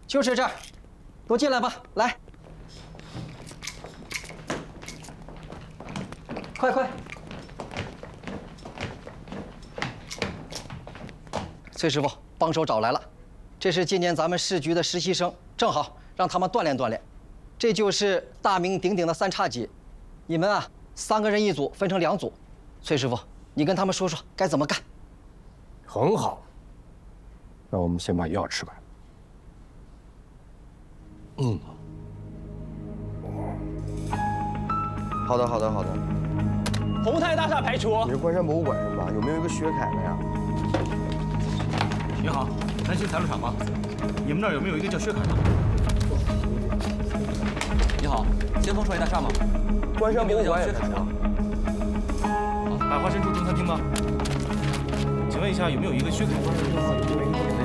就是这儿，都进来吧，来，快！崔师傅，帮手找来了，这是今年咱们市局的实习生，正好让他们锻炼锻炼。这就是大名鼎鼎的三叉戟，你们啊，3个人一组，分成2组。崔师傅，你跟他们说说该怎么干。 很好，那我们先把药吃完。 好的。 宏泰大厦排除。 你是关山博物馆是吧？有没有一个薛凯的呀？ 你好，南新采录厂吗？你们那儿有没有一个叫薛凯的？ 你好，先锋创业大厦吗？ 关山博物馆也薛凯吗？ 百花深处中餐厅吗？请问一下，有没有一个薛凯？